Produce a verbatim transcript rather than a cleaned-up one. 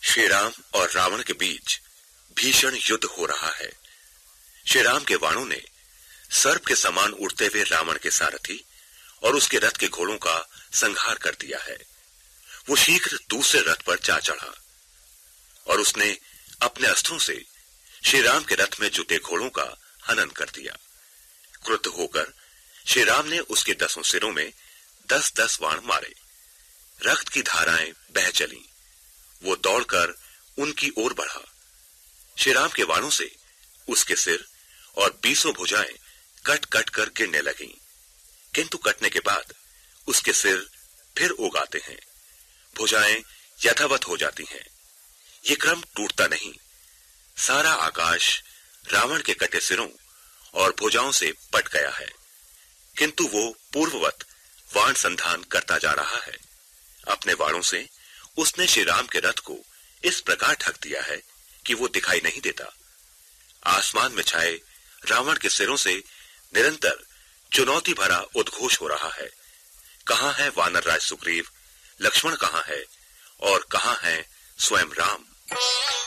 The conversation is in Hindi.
श्री राम और रावण के बीच भीषण युद्ध हो रहा है। श्री राम के वाणों ने सर्प के समान उड़ते हुए रावण के सारथी और उसके रथ के घोड़ों का संहार कर दिया है। वो शीघ्र दूसरे रथ पर जा चढ़ा और उसने अपने अस्त्रों से श्री राम के रथ में जुटे घोड़ों का हनन कर दिया। क्रुद्ध होकर श्री राम ने उसके दसों सिरों में दस दस बाण मारे। रक्त की धाराएं बह चलीं। वो दौड़कर उनकी ओर बढ़ा। श्री राम के बाणों से उसके सिर और बीसों भुजाएं कट कट कर गिरने लगीं, किंतु कटने के बाद उसके सिर फिर उगाते हैं, भुजाएं यथावत हो जाती हैं। ये क्रम टूटता नहीं। सारा आकाश रावण के कटे सिरों और भुजाओं से पट गया है, किंतु वो पूर्ववत वाण संधान करता जा रहा है। अपने वाणों से उसने श्री राम के रथ को इस प्रकार ढक दिया है कि वो दिखाई नहीं देता। आसमान में छाए रावण के सिरों से निरंतर चुनौती भरा उद्घोष हो रहा है। कहां है वानर राज सुग्रीव, लक्ष्मण कहां है और कहां है स्वयं राम।